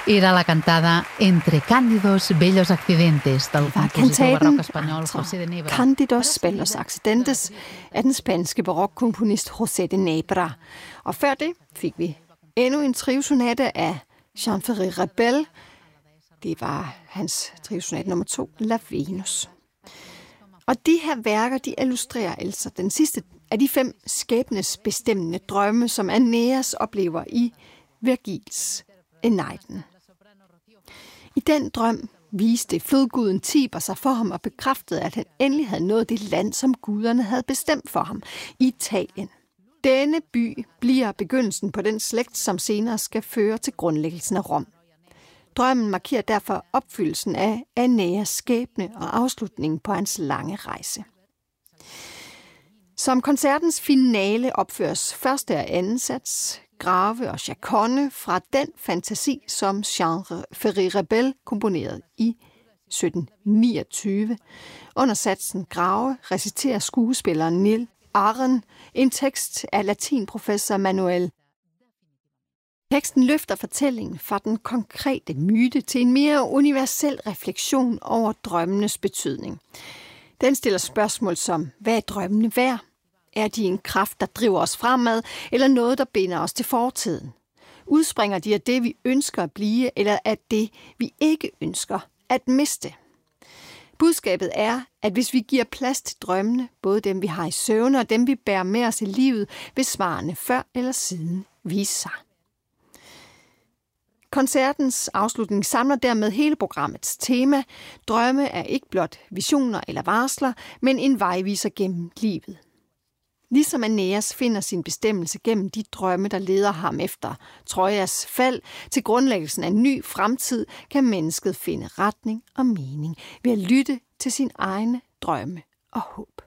Era la cantada Entre Cándidos Bellos Accidentes del compositor barroc espanyol José de Nebra. Cándidos Bellos Accidentes af den spanske barokkomponist José de Nebra. Og før det fik vi endnu en trivsonate af Jean-Ferré Ravel. Det var hans trivsonate nummer 2, La Venus. Og de her værker, de illustrerer altså den sidste af de 5 skæbnesbestemmende drømme, som Aeneas oplever i Vergils Eneiden. I den drøm viste flodguden Tiber sig for ham og bekræftede, at han endelig havde nået det land, som guderne havde bestemt for ham, Italien. Denne by bliver begyndelsen på den slægt, som senere skal føre til grundlæggelsen af Rom. Drømmen markerer derfor opfyldelsen af Aeneas skæbne og afslutningen på hans lange rejse. Som koncertens finale opføres første og anden sats, Grave og Chaconne, fra den fantasi, som Jean-Ferré Ravel komponerede i 1729. Under satsen Grave reciterer skuespilleren Nil Arendt en tekst af latinprofessor Manuel. Teksten løfter fortællingen fra den konkrete myte til en mere universel refleksion over drømmenes betydning. Den stiller spørgsmål som, hvad er drømmene værd? Er de en kraft, der driver os fremad, eller noget, der binder os til fortiden? Udspringer de af det, vi ønsker at blive, eller af det, vi ikke ønsker at miste? Budskabet er, at hvis vi giver plads til drømmene, både dem vi har i søvne og dem vi bærer med os i livet, vil svarene før eller siden vise sig. Koncertens afslutning samler dermed hele programmets tema. Drømme er ikke blot visioner eller varsler, men en vejviser gennem livet. Ligesom Aeneas finder sin bestemmelse gennem de drømme, der leder ham efter Trojas fald til grundlæggelsen af en ny fremtid, kan mennesket finde retning og mening ved at lytte til sine egne drømme og håb.